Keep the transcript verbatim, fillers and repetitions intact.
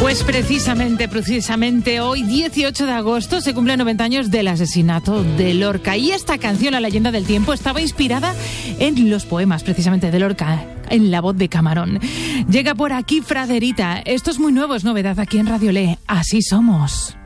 Pues precisamente, precisamente hoy, dieciocho de agosto, se cumplen noventa años del asesinato de Lorca. Y esta canción, La leyenda del tiempo, estaba inspirada en los poemas precisamente de Lorca, en la voz de Camarón. Llega por aquí Fraderita. Esto es muy nuevo, es novedad aquí en Radio Le. Así somos.